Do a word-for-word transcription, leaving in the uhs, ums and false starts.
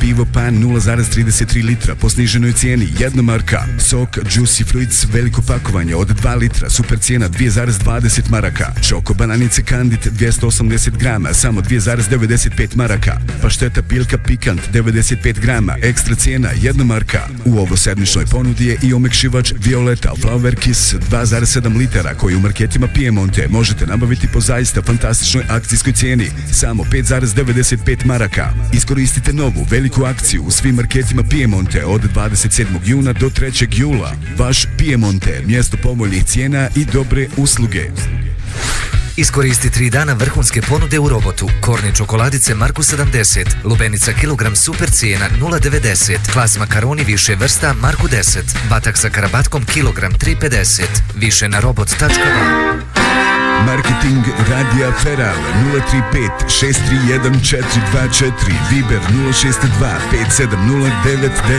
pivo Pan nula zarez trideset tri litra po sniženoj cijeni jedna marka. Sok Juicy Fruits veliko pakovanje od dva litra, super cijena dvije zarez dvadeset maraka. Čoko bananice Candid dvjesto osamdeset grama, samo dvije zarez devedeset pet maraka. Pašteta Biljka Pikant devedeset pet grama, ekstra cijena jedna marka. U ovosedmičnoj ponudi je i omekšivač Violeta Flower Kiss dva zarez sedam litara koji u marketima Piemonte možete nabaviti po zaista fantastičnoj akcijskoj cijeni, samo pet zarez devedeset pet maraka. Iskoristite novu veliku akciju u svim marketima Piemonte od dvadeset sedmog juna do trećeg jula. Vaš Piemonte, mjesto povoljnih cijena i dobre usluge. Iskoristi tri dana vrhunske ponude u Robotu. Korni čokoladice Marku sedamdeset, lubenica kilogram super cijena nula devedeset, klas makaroni više vrsta Marku deset, batak sa karabatkom kilogram tri pedeset. Više na robot tačka com. Marketing Radija Feral nula tri pet šest tri jedan četiri dva četiri, Viber nula šest dva pet sedam nula devet devet.